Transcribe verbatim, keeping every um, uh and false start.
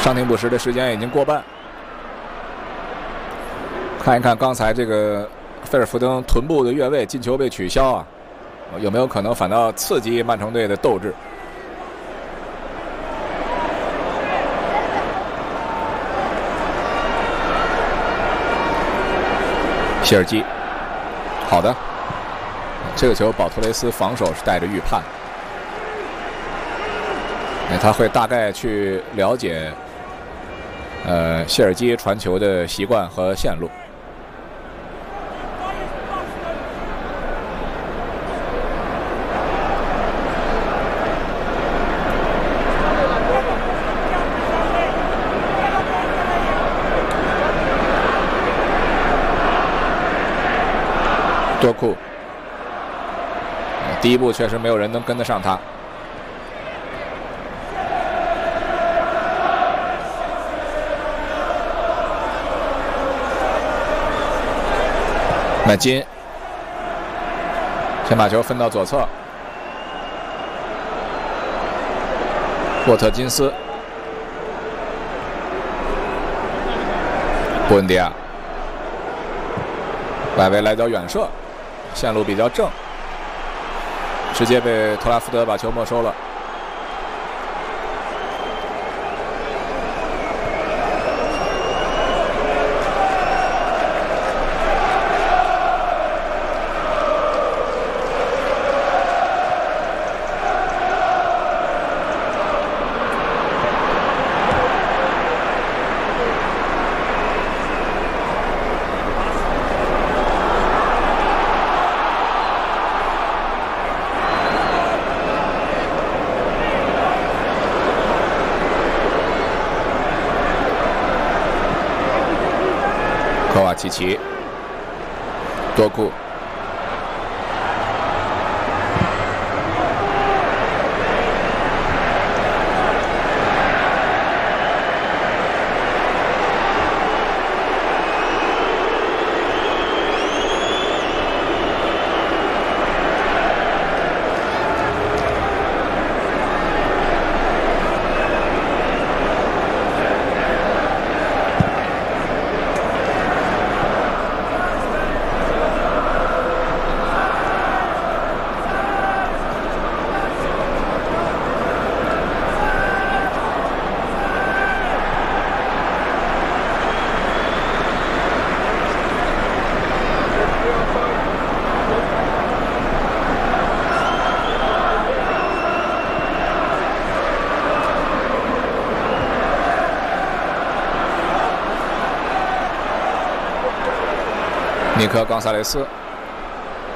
伤停补时的时间已经过半。看一看刚才这个菲尔福登臀部的越位进球被取消啊，有没有可能反倒刺激曼城队的斗志？谢尔基，好的，这个球保托雷斯防守是带着预判，哎，他会大概去了解，呃，谢尔基传球的习惯和线路。多库，第一步确实没有人能跟得上他。麦金先把球分到左侧，沃特金斯，布恩迪亚，外围来脚远射。线路比较正，直接被特拉福德把球没收了。科瓦奇奇，多库，尼克·冈萨雷斯。